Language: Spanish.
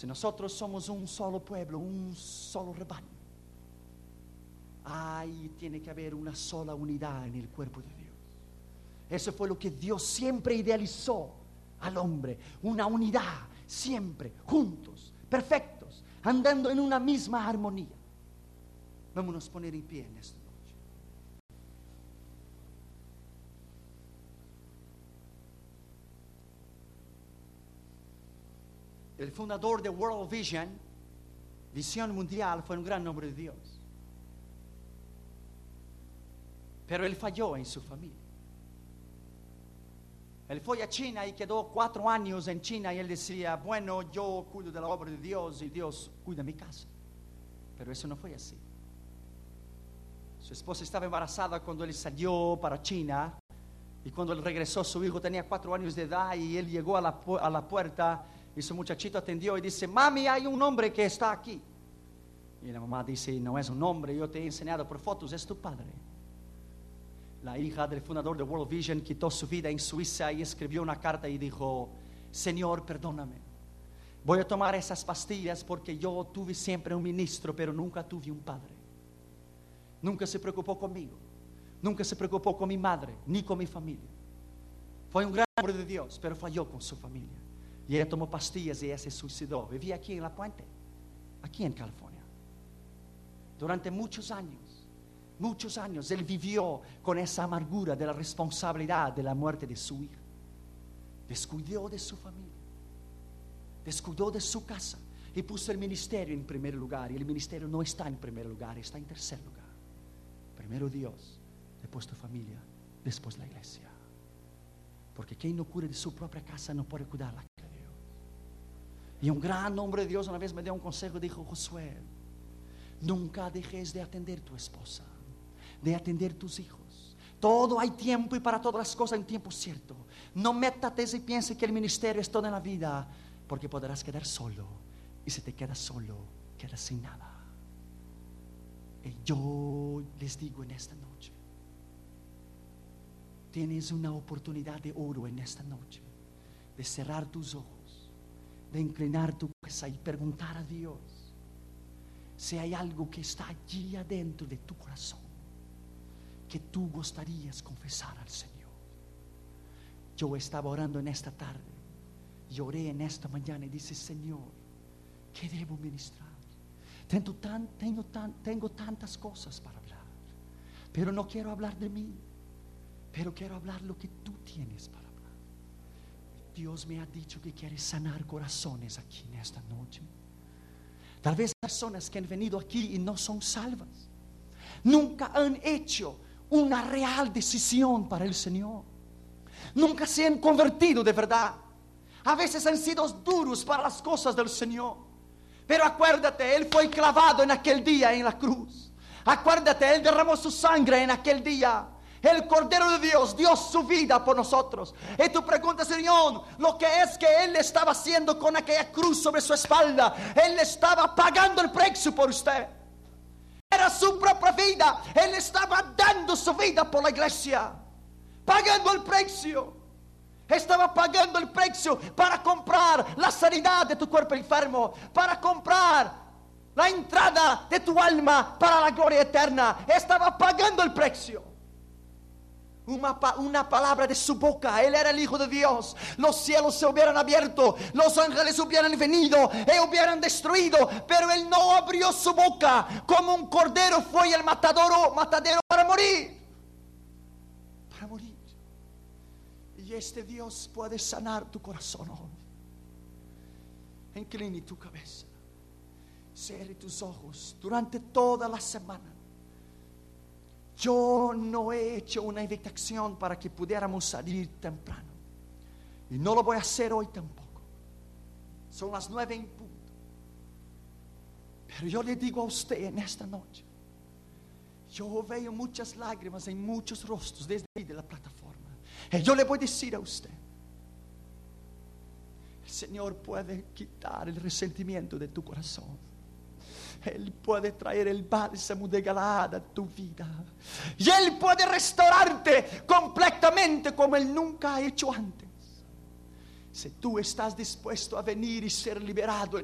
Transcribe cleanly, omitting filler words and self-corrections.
Si nosotros somos un solo pueblo, un solo rebaño, ahí tiene que haber una sola unidad en el cuerpo de Dios. Eso fue lo que Dios siempre idealizó al hombre, una unidad, siempre juntos, perfectos, andando en una misma armonía. Vámonos a poner en pie en esta noche. El fundador de World Vision, Visión Mundial, fue un gran hombre de Dios. Pero él falló en su familia. Él fue a China y quedó 4 años en China y él decía, bueno, yo cuido de la obra de Dios y Dios cuida mi casa. Pero eso no fue así. Su esposa estaba embarazada cuando él salió para China, y cuando él regresó su hijo tenía 4 años de edad y él llegó a la puerta y su muchachito atendió y dice, mami, hay un hombre que está aquí. Y la mamá dice, no es un hombre, yo te he enseñado por fotos, es tu padre. La hija del fundador de World Vision quitó su vida en Suiza y escribió una carta y dijo, Señor, perdóname. Voy a tomar esas pastillas porque yo tuve siempre un ministro, pero nunca tuve un padre. Nunca se preocupó conmigo. Nunca se preocupó con mi madre, ni con mi familia. Fue un gran hombre de Dios, pero falló con su familia. Y ella tomó pastillas y ella se suicidó. Vivía aquí en La Puente, aquí en California. Durante muchos años él vivió con esa amargura de la responsabilidad de la muerte de su hija. Descuidó de su familia, descuidó de su casa y puso el ministerio en primer lugar. Y el ministerio no está en primer lugar, está en tercer lugar. Primero Dios, después tu familia, después la iglesia. Porque quien no cuida de su propia casa no puede cuidar la casa de Dios. Y un gran hombre de Dios una vez me dio un consejo, dijo, Josué, nunca dejes de atender tu esposa, de atender tus hijos. Todo hay tiempo y para todas las cosas hay un tiempo cierto. No métate y piense que el ministerio es toda la vida, porque podrás quedar solo. Y si te quedas solo, quedas sin nada. Y yo les digo en esta noche, tienes una oportunidad de oro en esta noche, de cerrar tus ojos, de inclinar tu cabeza y preguntar a Dios si hay algo que está allí adentro de tu corazón que tú gustarías confesar al Señor. Yo estaba orando en esta tarde, lloré en esta mañana y dije, Señor, ¿qué debo ministrar? Tengo tantas cosas para hablar, pero no quiero hablar de mí, pero quiero hablar lo que tú tienes para hablar. Dios me ha dicho que quiere sanar corazones aquí en esta noche. Tal vez personas que han venido aquí y no son salvas, nunca han hecho una real decisión para el Señor, nunca se han convertido de verdad. A veces han sido duros para las cosas del Señor, pero acuérdate, Él fue clavado en aquel día en la cruz. Acuérdate, Él derramó su sangre en aquel día. El Cordero de Dios dio su vida por nosotros. Y tú preguntas, Señor, lo que es que Él estaba haciendo con aquella cruz sobre su espalda. Él estaba pagando el precio por usted. Era su propia vida. Él estaba dando su vida por la iglesia, pagando el precio. Estaba pagando el precio para comprar la sanidad de tu cuerpo enfermo, para comprar la entrada de tu alma para la gloria eterna. Estaba pagando el precio. Una palabra de su boca, Él era el Hijo de Dios. Los cielos se hubieran abierto, los ángeles hubieran venido y hubieran destruido, pero Él no abrió su boca. Como un cordero fue el matadero para morir. Para morir. Y este Dios puede sanar tu corazón hoy. Incline tu cabeza, cierre tus ojos. Durante toda la semana yo no he hecho una invitación para que pudiéramos salir temprano, y no lo voy a hacer hoy tampoco. Son las 9 en punto. Pero yo le digo a usted en esta noche, yo veo muchas lágrimas en muchos rostros desde ahí de la plataforma. Y yo le voy a decir a usted, el Señor puede quitar el resentimiento de tu corazón. Él puede traer el bálsamo de Galaad a tu vida, y Él puede restaurarte completamente como Él nunca ha hecho antes. Si tú estás dispuesto a venir y ser liberado en